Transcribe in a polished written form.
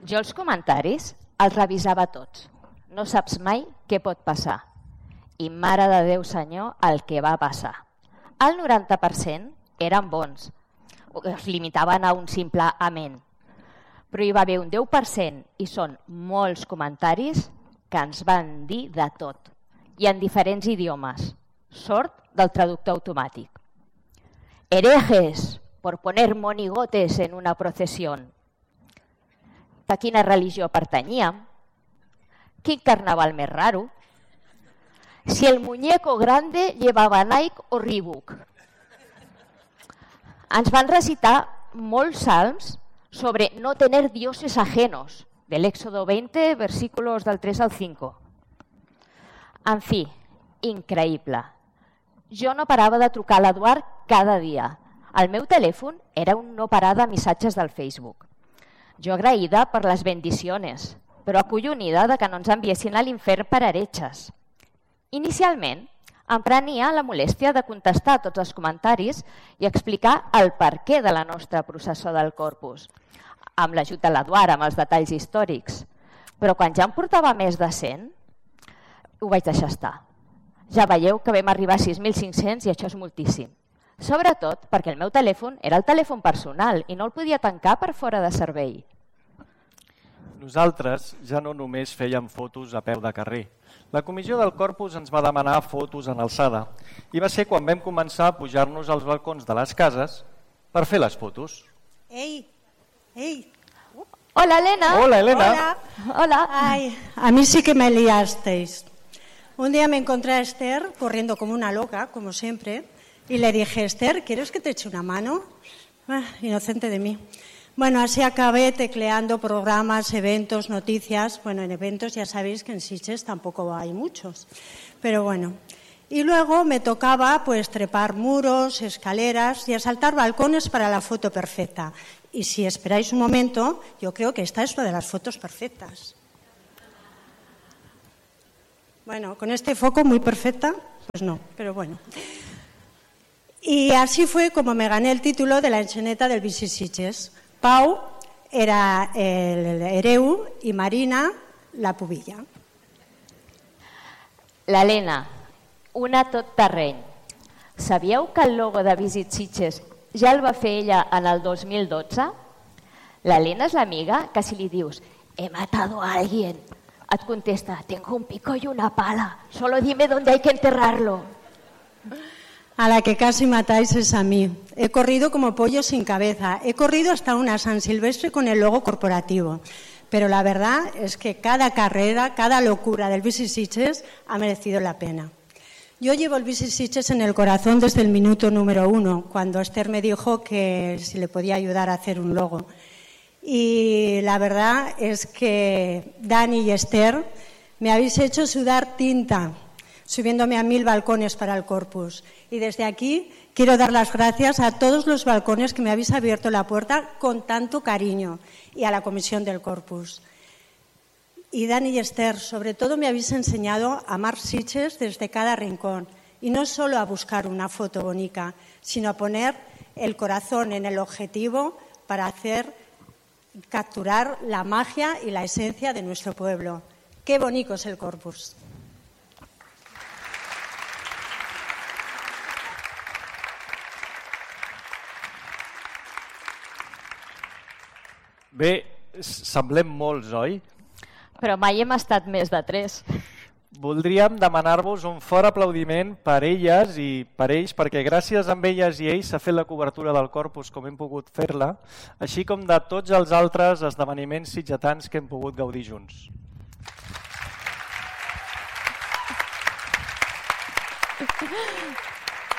Jo els comentaris els revisava tots. No saps mai què pot passar. I mare de Déu, senyor, el que va passar. El 90% eren bons. Es limitaven a un simple amén. Però hi va haver un 10% i són molts comentaris que ens van dir de tot. I en diferents idiomes. Sort del traductor automàtic. Herejes por poner monigotes en una procesión. A quina religió pertanyíem? Quin carnaval més raro? Si el muñeco grande llevaba Nike o Reebok. Ens van recitar molts salms sobre no tener dioses ajenos, del Éxodo 20, versículos del 3 al 5. En fi, increïble. Jo no parava de trucar a l'Eduard cada dia. El meu telèfon era un no parar de missatges del Facebook. Jo agraïda per les bendiciones, però acollonida de que no ens enviessin a l'infern per heretges. Inicialment, em prenia la molèstia de contestar tots els comentaris i explicar el perquè de la nostra processó del Corpus, amb l'ajut de l'Eduard, amb els detalls històrics. Però quan ja em portava més de 100, ho vaig deixar estar. Ja veieu que vam arribar a 6.500 i això és moltíssim. Sobretot perquè el meu telèfon era el telèfon personal i no el podia tancar per fora de servei. Nosaltres ja no només fèiem fotos a peu de carrer. La comissió del Corpus ens va demanar fotos en alçada i va ser quan vam començar a pujar-nos als balcons de les cases per fer les fotos. Ei! Hola, Elena. Hola, Elena. Hola. Ay, a mí sí que me liasteis. Un día me encontré a Esther corriendo como una loca, como siempre, y le dije, Esther, ¿quieres que te eche una mano? Inocente de mí. Bueno, así acabé tecleando programas, eventos, noticias. Bueno, en eventos ya sabéis que en Sitges tampoco hay muchos. Pero bueno. Y luego me tocaba pues trepar muros, escaleras y asaltar balcones para la foto perfecta. Y si esperáis un momento, yo creo que esta es una de las fotos perfectas. Bueno, con este foco muy perfecta, pues no, pero bueno. Y así fue como me gané el título de la enxaneta del Bici Sitges. Pau era el hereu i Marina la pubilla. L'Helena, una tot terreny. Sabíeu que el logo de Visit Sitges ja el va fer ella en el 2012? L'Helena és l'amiga que si li dius «He matado a alguien», et contesta «Tengo un pico y una pala, solo dime dónde hay que enterrarlo». A la que casi matáis es a mí. He corrido como pollo sin cabeza. He corrido hasta una San Silvestre con el logo corporativo. Pero la verdad es que cada carrera, cada locura del Bici Sitges ha merecido la pena. Yo llevo el Bici Sitges en el corazón desde el minuto número 1, cuando Esther me dijo que si le podía ayudar a hacer un logo. Y la verdad es que Dani y Esther me habéis hecho sudar tinta, subiéndome a 1000 balcones para el Corpus. Y desde aquí quiero dar las gracias a todos los balcones que me habéis abierto la puerta con tanto cariño y a la comisión del Corpus. Y Dani y Esther, sobre todo me habéis enseñado a amar Sitges desde cada rincón y no solo a buscar una foto bonita, sino a poner el corazón en el objetivo para capturar la magia y la esencia de nuestro pueblo. Qué bonito es el Corpus. Bé, semblem molts, oi? Però mai hem estat més de 3. Voldríem demanar-vos un fort aplaudiment per elles i per ells, perquè gràcies a elles i ells s'ha fet la cobertura del Corpus com hem pogut fer-la, així com de tots els altres esdeveniments sitgetans que hem pogut gaudir junts.